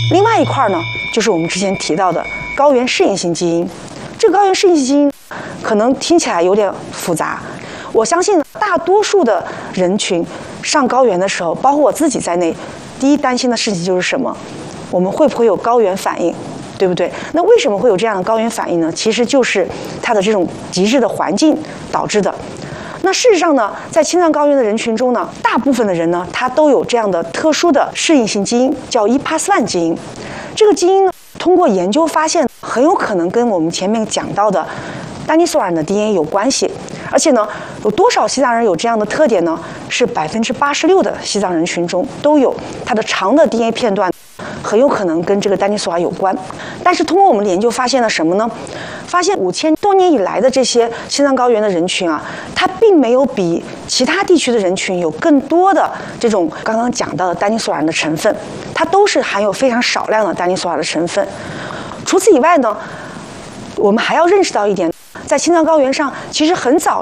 另外一块呢，就是我们之前提到的高原适应性基因。这个高原适应性基因可能听起来有点复杂，我相信大多数的人群上高原的时候，包括我自己在内，第一担心的事情就是什么？我们会不会有高原反应？对不对？那为什么会有这样的高原反应呢？其实就是它的这种极致的环境导致的。那事实上呢，在青藏高原的人群中呢，大部分的人呢，他都有这样的特殊的适应性基因，叫EPAS1基因。这个基因呢，通过研究发现，很有可能跟我们前面讲到的丹尼索尔人的 DNA 有关系。而且呢，有多少西藏人有这样的特点呢？是86%的西藏人群中都有，它的长的 DNA 片段很有可能跟这个丹尼索尔有关。但是通过我们的研究发现了什么呢？发现5000多年以来的这些青藏高原的人群啊，它并没有比其他地区的人群有更多的这种刚刚讲到的丹尼索尔人的成分，它都是含有非常少量的丹尼索尔的成分。除此以外呢，我们还要认识到一点，在青藏高原上，其实很早